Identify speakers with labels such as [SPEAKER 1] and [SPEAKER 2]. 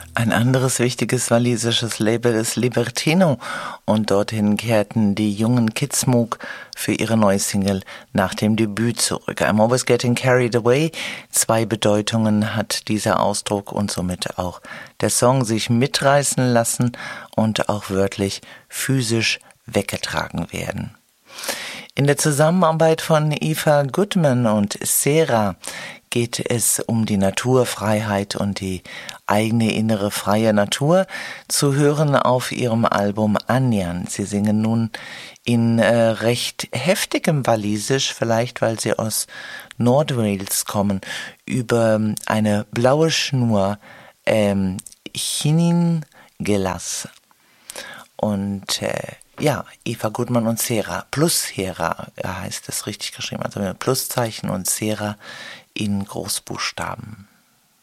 [SPEAKER 1] Ein anderes wichtiges walisisches Label ist Libertino und dorthin kehrten die jungen Kidsmook für ihre neue Single nach dem Debüt zurück. I'm Always Getting Carried Away. 2 Bedeutungen hat dieser Ausdruck und somit auch der Song, sich mitreißen lassen und auch wörtlich physisch weggetragen werden. In der Zusammenarbeit von Eva Goodman und Sera geht es um die Naturfreiheit und die eigene innere freie Natur, zu hören auf ihrem Album Anjan. Sie singen nun in recht heftigem Walisisch, vielleicht weil sie aus Nordwales kommen, über eine blaue Schnur, Chinin Gelas. Und Eva Goodman und Sera, plus Hera heißt es richtig geschrieben, also mit Pluszeichen und Sera in Großbuchstaben.